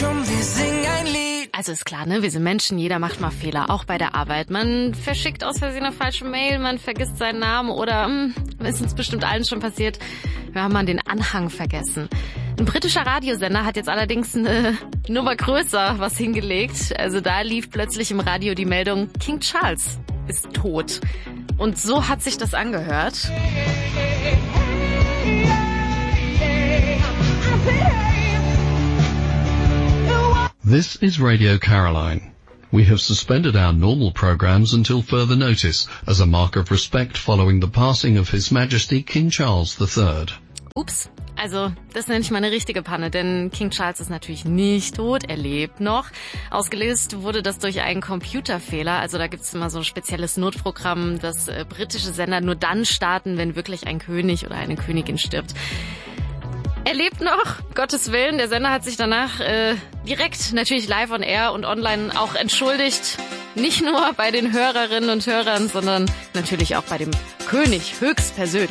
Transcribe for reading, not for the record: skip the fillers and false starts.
komm, wir singen ein Lied. Also ist klar, ne? Wir sind Menschen, jeder macht mal Fehler, auch bei der Arbeit. Man verschickt aus Versehen eine falsche Mail, man vergisst seinen Namen oder, ist uns bestimmt allen schon passiert, wir haben mal den Anhang vergessen. Ein britischer Radiosender hat jetzt allerdings eine Nummer größer was hingelegt. Also da lief plötzlich im Radio die Meldung, King Charles ist tot. Und so hat sich das angehört. This is Radio Caroline. We have suspended our normal programs until further notice as a mark of respect following the passing of His Majesty King Charles III. Ups, also das nenne ich mal eine richtige Panne, denn King Charles ist natürlich nicht tot, er lebt noch. Ausgelöst wurde das durch einen Computerfehler, also da gibt's immer so ein spezielles Notprogramm, das britische Sender nur dann starten, wenn wirklich ein König oder eine Königin stirbt. Er lebt noch, Gottes Willen. Der Sender hat sich danach direkt natürlich live on air und online auch entschuldigt. Nicht nur bei den Hörerinnen und Hörern, sondern natürlich auch bei dem König höchstpersönlich.